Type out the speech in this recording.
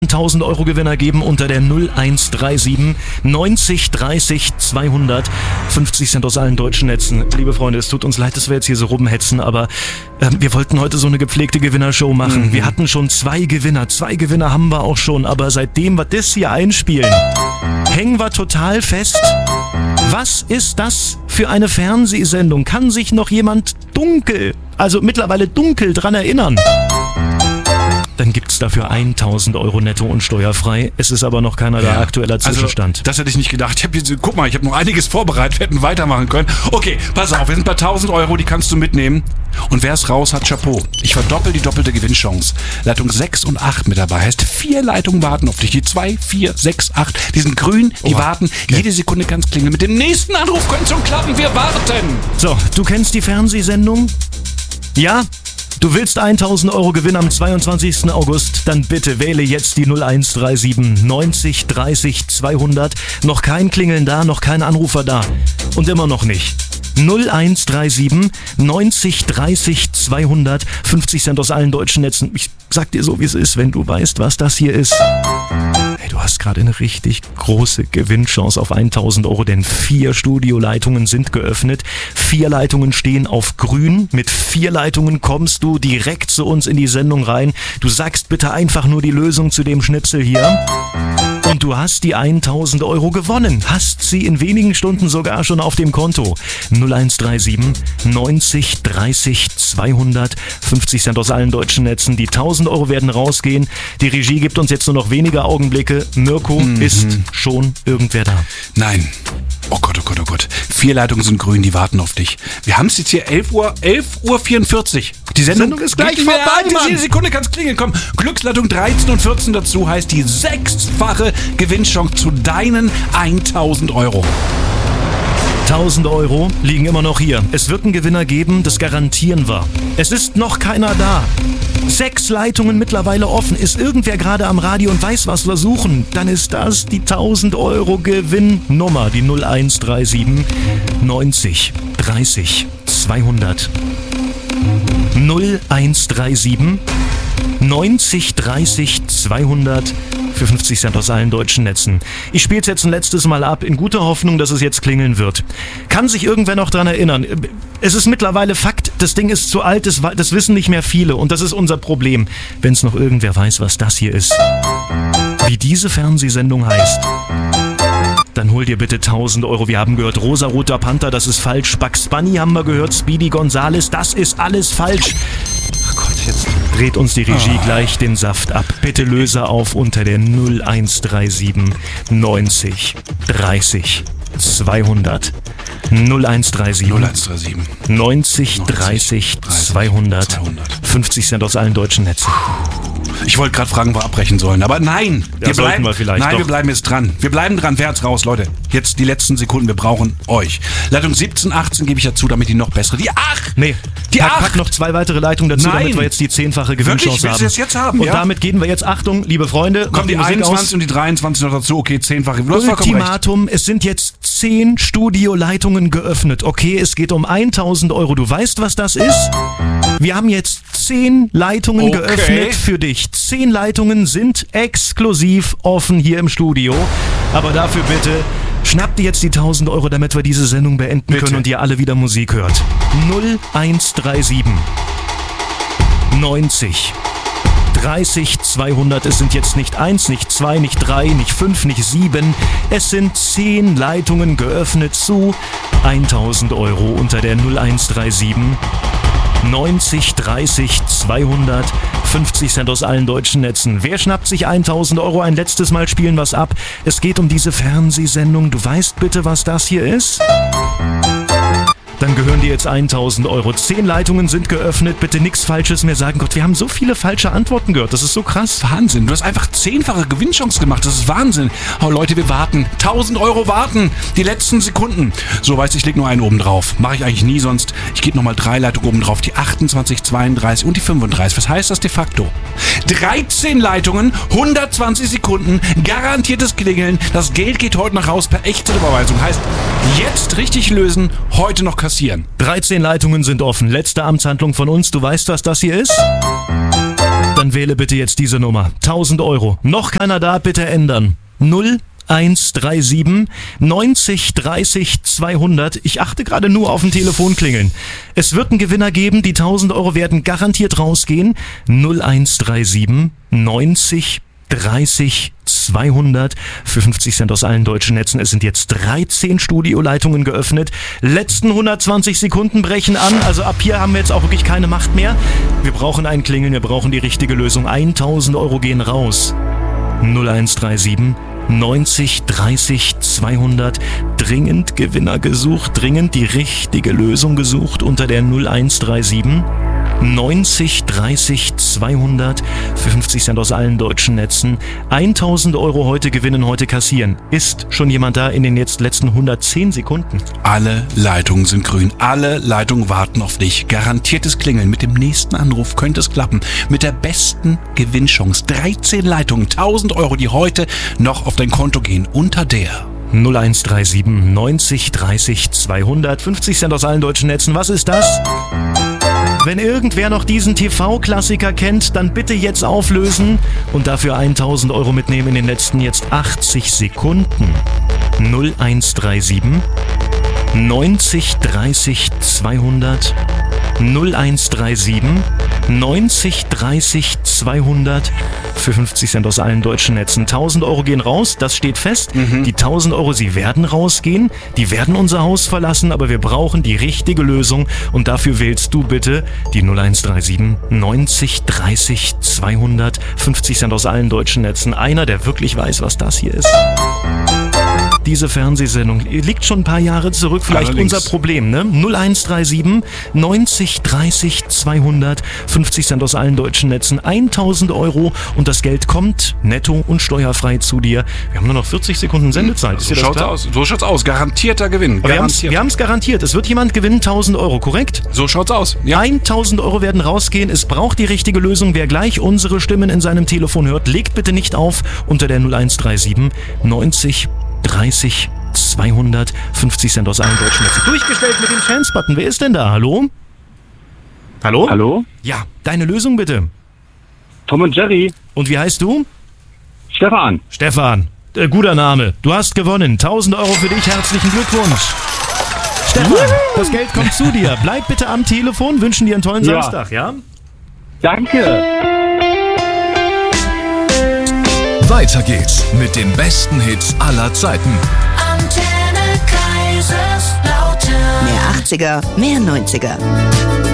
1000 Euro Gewinner geben unter der 0137 90 30 200. 50 Cent aus allen deutschen Netzen. Liebe Freunde, es tut uns leid, dass wir jetzt hier so rumhetzen, aber wir wollten heute so eine gepflegte Gewinnershow machen. Wir hatten schon 2 Gewinner. 2 Gewinner haben wir auch schon, aber seitdem wir das hier einspielen, hängen wir total fest. Was ist das für eine Fernsehsendung? Kann sich noch jemand mittlerweile dunkel dran erinnern? Dann gibt's dafür 1000 Euro netto und steuerfrei. Es ist aber noch keiner da, aktueller Zwischenstand. Also, das hätte ich nicht gedacht. Guck mal, ich habe noch einiges vorbereitet, wir hätten weitermachen können. Okay, pass auf, wir sind bei 1000 Euro, die kannst du mitnehmen. Und wer es raus hat, Chapeau. Ich verdoppel die doppelte Gewinnchance. Leitung 6 und 8 mit dabei. Heißt, 4 Leitungen warten auf dich. Die 2, 4, 6, 8. Die sind grün, die warten. Okay. Jede Sekunde kann's klingeln. Mit dem nächsten Anruf könnte es schon klappen. Wir warten. So, du kennst die Fernsehsendung? Ja? Du willst 1000 Euro Gewinn am 22. August? Dann bitte wähle jetzt die 0137 90 30 200. Noch kein Klingeln da, noch kein Anrufer da. Und immer noch nicht. 0137 90 30 200. 50 Cent aus allen deutschen Netzen. Ich sag dir so, wie es ist, wenn du weißt, was das hier ist. Hey, du hast gerade eine richtig große Gewinnchance auf 1000 Euro, denn 4 Studioleitungen sind geöffnet. 4 Leitungen stehen auf grün. Mit 4 Leitungen kommst du direkt zu uns in die Sendung rein. Du sagst bitte einfach nur die Lösung zu dem Schnipsel hier. Und du hast die 1000 Euro gewonnen. Hast sie in wenigen Stunden sogar schon auf dem Konto. 0137 90 30 200. 50 Cent aus allen deutschen Netzen. Die 1000 Euro werden rausgehen. Die Regie gibt uns jetzt nur noch wenige Augenblicke. Mirko, ist schon irgendwer da? Nein. Oh Gott, oh Gott, oh Gott. 4 Leitungen sind grün, die warten auf dich. Wir haben es jetzt hier 11:44 Uhr. Die Sendung ist gleich vorbei, Mann. Jede Sekunde kann es klingeln. Komm, Glücksleitung 13 und 14 dazu heißt die 6-fache Gewinnchance zu deinen 1000 Euro. 1000 Euro liegen immer noch hier. Es wird einen Gewinner geben, das garantieren wir. Es ist noch keiner da. 6 Leitungen mittlerweile offen. Ist irgendwer gerade am Radio und weiß, was wir suchen? Dann ist das die 1000 Euro Gewinnnummer. Die 0137 90 30 200. 0137 90 30 200 für 50 Cent aus allen deutschen Netzen. Ich spiele es jetzt ein letztes Mal ab, in guter Hoffnung, dass es jetzt klingeln wird. Kann sich irgendwer noch dran erinnern? Es ist mittlerweile Fakt, das Ding ist zu alt, das wissen nicht mehr viele und das ist unser Problem. Wenn es noch irgendwer weiß, was das hier ist, wie diese Fernsehsendung heißt, dann hol dir bitte 1000 Euro. Wir haben gehört, Rosa-Roter Panther, das ist falsch. Bugs Bunny haben wir gehört, Speedy Gonzales, das ist alles falsch. Ach Gott, jetzt dreht uns die Regie gleich den Saft ab. Bitte löse auf unter der 0137 90 30 200. 0137 90 30 200. 50 Cent aus allen deutschen Netzen. Ich wollte gerade fragen, wo wir abbrechen sollen, aber nein. Wir bleiben jetzt dran. Wir bleiben dran. Wer hat's raus, Leute? Jetzt die letzten Sekunden, wir brauchen euch. Leitung 17, 18 gebe ich dazu, damit die noch bessere. Die 8! Nee, pack noch 2 weitere Leitungen dazu, damit wir jetzt die 10-fache Gewinnchance haben. Willst du jetzt haben? Und damit gehen wir jetzt, Achtung, liebe Freunde. Kommt die 21 und die 23 noch dazu. Okay, 10-fache. Ultimatum, es sind jetzt 10 Studioleitungen geöffnet. Okay, es geht um 1000 Euro. Du weißt, was das ist? Wir haben jetzt 10 Leitungen geöffnet für dich. 10 Leitungen sind exklusiv offen hier im Studio. Aber dafür bitte, schnappt dir jetzt die 1000 Euro, damit wir diese Sendung beenden können und ihr alle wieder Musik hört. 0137 90 30 200. Es sind jetzt nicht 1, nicht 2, nicht 3, nicht 5, nicht 7. Es sind 10 Leitungen geöffnet zu 1000 Euro unter der 0137 90 30 200. 50 Cent aus allen deutschen Netzen. Wer schnappt sich 1000 Euro? Ein letztes Mal spielen wir's ab. Es geht um diese Fernsehsendung. Du weißt bitte, was das hier ist? Dann gehören dir jetzt 1000 Euro. 10 Leitungen sind geöffnet. Bitte nichts Falsches mehr sagen. Gott, wir haben so viele falsche Antworten gehört. Das ist so krass. Wahnsinn. Du hast einfach 10-fache Gewinnchance gemacht. Das ist Wahnsinn. Oh Leute, wir warten. 1000 Euro warten. Die letzten Sekunden. So, weißt du, ich leg nur einen oben drauf. Mache ich eigentlich nie sonst. Ich gebe nochmal 3 Leitungen oben drauf. Die 28, 32 und die 35. Was heißt das de facto? 13 Leitungen, 120 Sekunden, garantiertes Klingeln. Das Geld geht heute noch raus per Echtzeitüberweisung. Heißt, jetzt richtig lösen, heute noch kassieren. 13 Leitungen sind offen. Letzte Amtshandlung von uns. Du weißt, was das hier ist? Dann wähle bitte jetzt diese Nummer. 1000 Euro. Noch keiner da, bitte ändern. 0137 90 30 200. Ich achte gerade nur auf ein Telefonklingeln. Es wird einen Gewinner geben, die 1000 Euro werden garantiert rausgehen. 0137 90 30 200 für 50 Cent aus allen deutschen Netzen. Es sind jetzt 13 Studioleitungen geöffnet. Letzten 120 Sekunden brechen an. Also ab hier haben wir jetzt auch wirklich keine Macht mehr. Wir brauchen ein Klingeln, wir brauchen die richtige Lösung. 1000 Euro gehen raus. 0137 90 30 200. Dringend Gewinner gesucht, dringend die richtige Lösung gesucht unter der 0137 90 30 200 für 50 Cent aus allen deutschen Netzen. 1000 Euro heute gewinnen, heute kassieren. Ist schon jemand da in den jetzt letzten 110 Sekunden? Alle Leitungen sind grün. Alle Leitungen warten auf dich. Garantiertes Klingeln. Mit dem nächsten Anruf könnte es klappen. Mit der besten Gewinnchance. 13 Leitungen, 1000 Euro, die heute noch auf dein Konto gehen. Unter der 0137 90 30 200. 50 Cent aus allen deutschen Netzen. Was ist das? Wenn irgendwer noch diesen TV-Klassiker kennt, dann bitte jetzt auflösen und dafür 1000 Euro mitnehmen in den letzten jetzt 80 Sekunden. 0137 90 30 200 0137 90 30 200 für 50 Cent aus allen deutschen Netzen. 1000 Euro gehen raus, das steht fest. Die 1000 Euro, sie werden rausgehen, die werden unser Haus verlassen, aber wir brauchen die richtige Lösung und dafür wählst du bitte die 0137 90 30 200 50 Cent aus allen deutschen Netzen. Einer, der wirklich weiß, was das hier ist. Diese Fernsehsendung liegt schon ein paar Jahre zurück, vielleicht allerdings unser Problem, ne? 0137 90 30 200 50 Cent aus allen deutschen Netzen, 1000 Euro und das Geld kommt netto und steuerfrei zu dir. Wir haben nur noch 40 Sekunden Sendezeit. Ist dir das klar? So schaut's aus. Garantierter Gewinn. Wir haben es garantiert. Es wird jemand gewinnen, 1000 Euro, korrekt? So schaut's aus. Ja. 1000 Euro werden rausgehen. Es braucht die richtige Lösung. Wer gleich unsere Stimmen in seinem Telefon hört, legt bitte nicht auf unter der 0137 90 30 200 50 Cent aus allen deutschen Netzen. Durchgestellt mit dem Chance-Button. Wer ist denn da? Hallo? Hallo? Hallo? Ja, deine Lösung bitte. Tom und Jerry. Und wie heißt du? Stefan. Stefan. Guter Name. Du hast gewonnen. 1000 Euro für dich. Herzlichen Glückwunsch. Stefan, das Geld kommt zu dir. Bleib bitte am Telefon. Wünschen dir einen tollen Samstag, ja? Danke. Weiter geht's mit den besten Hits aller Zeiten. Antenne Kaiserslautern. Mehr 80er, mehr 90er.